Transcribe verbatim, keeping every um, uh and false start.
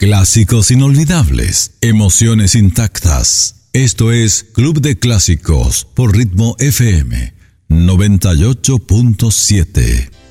Clásicos inolvidables, emociones intactas. Esto es Club de Clásicos por Ritmo F M noventa y ocho punto siete.